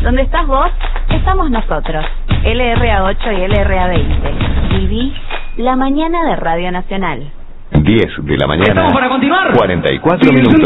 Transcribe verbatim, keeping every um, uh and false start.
Donde estás vos, estamos nosotros. L R A ocho y L R A veinte. Viví la mañana de Radio Nacional. diez de la mañana. ¿Estamos para continuar? cuarenta y cuatro minutos.